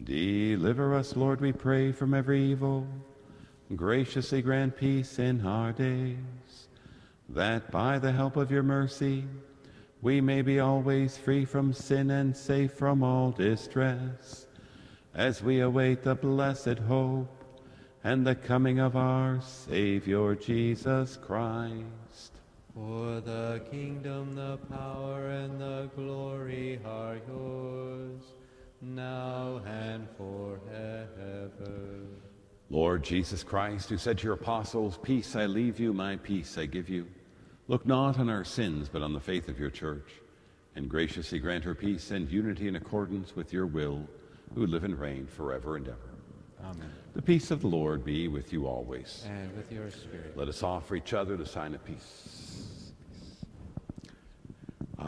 Deliver us, Lord, we pray, from every evil. Graciously grant peace in our days, that by the help of your mercy we may be always free from sin and safe from all distress, as we await the blessed hope and the coming of our Savior Jesus Christ. For the kingdom, the power, and the glory are yours, now and forever. Lord Jesus Christ, who said to your apostles, "Peace I leave you, my peace I give you," look not on our sins, but on the faith of your church, and graciously grant her peace and unity in accordance with your will, who live and reign forever and ever. Amen. The peace of the Lord be with you always. And with your spirit. Let us offer each other the sign of peace.